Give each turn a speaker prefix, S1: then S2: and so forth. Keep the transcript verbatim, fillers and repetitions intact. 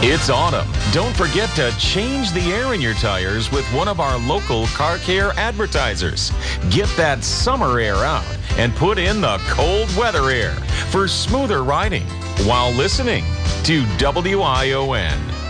S1: It's autumn. Don't forget to change the air in your tires with one of our local car care advertisers. Get that summer air out and put in the cold weather air for smoother riding while listening to W I O N.